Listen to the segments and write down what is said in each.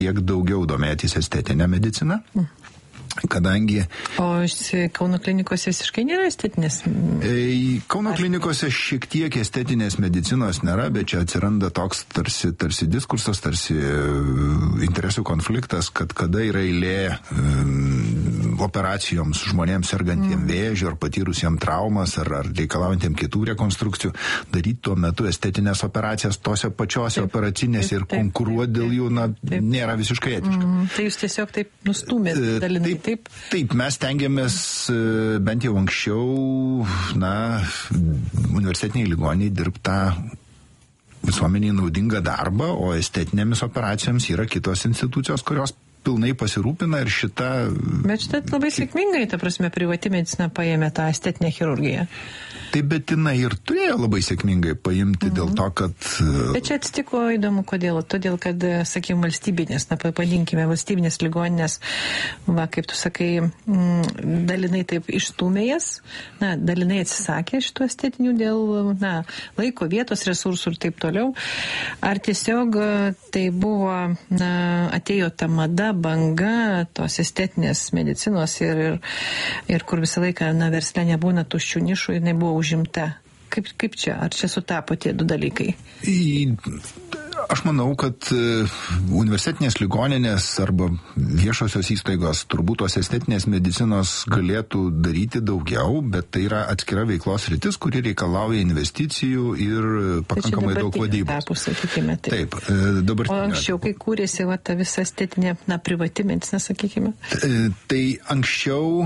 kiek daugiau domėtis estetinę mediciną. Kadangi... O Kauno klinikose visiškai nėra estetinės? Kauno klinikose šiek tiek estetinės medicinos nėra, bet čia atsiranda toks tarsi diskursas, tarsi interesų konfliktas, kad kada yra eilė operacijoms žmonėms sergantiem vėžiu ar patyrusiem traumas ar reikalaujantiem kitų rekonstrukcijų, daryti tuo metu estetinės operacijas tose pačiose operacinėse ir konkuruoti dėl jų, nėra visiškai etiška. Tai jūs tiesiog taip nustūmėt dalinai? Taip, mes tengiamės bent jau anksčiau, universitetiniai ligoniai dirbtą visuomeniai naudingą darbą, o estetinėmis operacijoms yra kitos institucijos, kurios pilnai pasirūpina ir šita... Bet šitą labai sėkmingai, ta prasme, privati medicina paėmė tą estetinę chirurgiją. Taip, bet jinai ir turėjo labai sėkmingai paimti dėl to, kad... Bet čia atsitiko įdomu, kodėl. Todėl, kad, sakykime, valstybinės, pavadinkime, valstybinės ligoninės, kaip tu sakai, dalinai taip išstūmė jas, dalinai atsisakė šitų estetinių dėl, laiko, vietos, resursų ir taip toliau. Ar tiesiog tai buvo, atėjo ta mada, banga tos estetinės medicinos ir kur visą laiką, versle nebūna tuščių nišų ir nebuvo užimta. Kaip čia? Ar čia sutapo tie du dalykai? Aš manau, kad universitetinės ligoninės arba viešosios įstaigos turbūt tos estetinės medicinos galėtų daryti daugiau, bet tai yra atskira veiklos sritis, kuri reikalauja investicijų ir pakankamai daug vadybos. Taip, dabar. O anksčiau, kai kūrėsi ta visa estetinė, privati medicina, sakykime? Tai anksčiau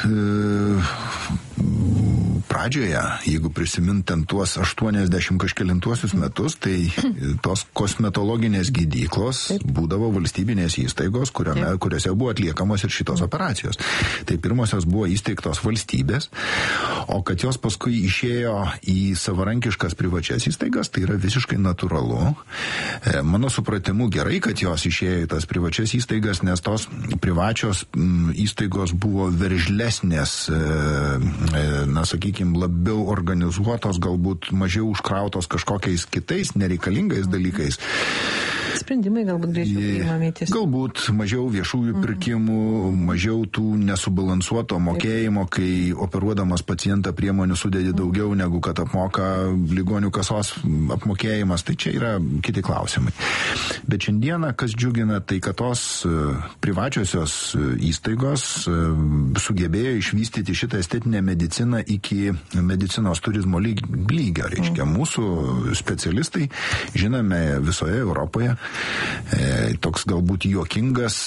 pradžioje, jeigu prisimintant tuos 80 kažkelintuosius metus, tai tos kosmetologinės gydyklos būdavo valstybinės įstaigos, kuriuose buvo atliekamos ir šitos operacijos. Tai pirmosios buvo įsteigtos valstybės, o kad jos paskui išėjo į savarankiškas privačias įstaigas, tai yra visiškai natūralu. Mano supratimu gerai, kad jos išėjo į tas privačias įstaigas, nes tos privačios įstaigos buvo veržlesnės, sakykime, labiau organizuotos, galbūt mažiau užkrautos kažkokiais kitais nereikalingais dalykais. Sprendimai galbūt greičiau priimami tiesiog. Galbūt mažiau viešųjų pirkimų, mažiau tų nesubalansuoto mokėjimo, kai operuodamas pacientą priemonių sudėdi daugiau negu kad apmoka ligonių kasos apmokėjimas. Tai čia yra kiti klausimai. Bet šiandieną, kas džiugina, tai kad tos privačiosios įstaigos sugebėjo išvystyti šitą estetinę mediciną iki medicinos turizmo lygio. Reiškia, mūsų specialistai, žinome, visoje Europoje, toks galbūt juokingas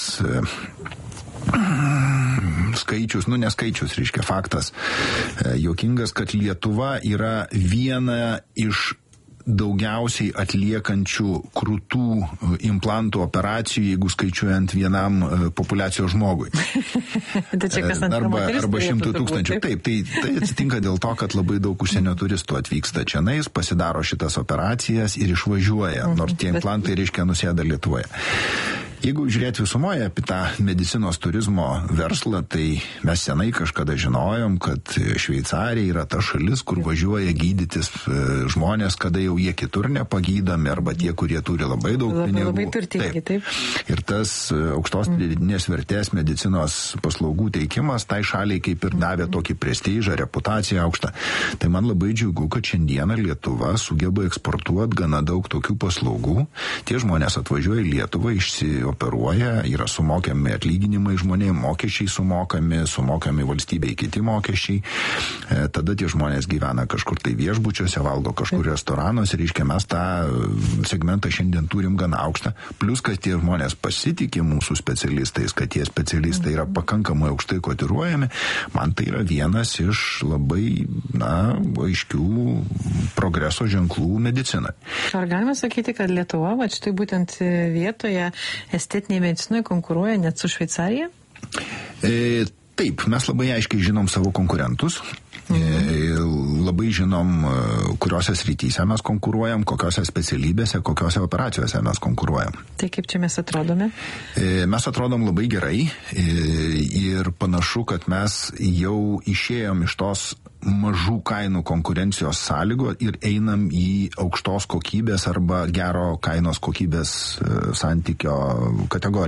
skaičius, neskaičius, reiškia faktas, juokingas, kad Lietuva yra viena iš daugiausiai atliekančių krūtų implantų operacijų, jeigu skaičiuojant vienam populiacijos žmogui. Arba 100 000. Taip, tai atsitinka dėl to, kad labai daug užsienio turistų atvyksta čionais, pasidaro šitas operacijas ir išvažiuoja, nors tie implantai, reiškia, nusėda Lietuvoje. Jeigu žiūrėti visumoje apie tą medicinos turizmo verslą, tai mes senai kažkada žinojom, kad Šveicarija yra ta šalis, kur važiuoja gydytis žmonės, kada jau jie kitur nepagydomi, arba tie, kurie turi labai daug pinigų. Labai turtingi, taip. Ir tas aukštos pridėtinės vertės medicinos paslaugų teikimas tai šaliai kaip ir davė tokį prestižą, reputaciją aukštą. Tai man labai džiugu, kad šiandieną Lietuva sugeba eksportuoti gana daug tokių paslaugų. Tie žmonės atvažiuoja į Lietuvą, operuoja, yra sumokami atlyginimai žmonėms, mokesčiai sumokami valstybei kiti mokesčiai. Tada tie žmonės gyvena kažkur tai viešbučiuose, valgo kažkur restoranuose, reiškia, mes tą segmentą šiandien turim gana aukštą. Plus, kad tie žmonės pasitikė mūsų specialistais, kad tie specialistai yra pakankamai aukštai kotiruojami, man tai yra vienas iš labai, aiškių progreso ženklų medicinai. Ar galima sakyti, kad Lietuva, štai būtent vietoje estetinėje medicinoje konkuruoja net su Šveicarija? Taip, mes labai aiškiai žinom savo konkurentus. Labai žinom, kuriuose srityse mes konkuruojam, kokiuose specialybėse, kokiuose operacijose mes konkuruojam. Tai kaip čia mes atrodome? Mes atrodom labai gerai ir panašu, kad mes jau išėjom iš tos mažų kainų konkurencijos sąlygo ir einam į aukštos kokybės arba gero kainos kokybės santykio kategoriją.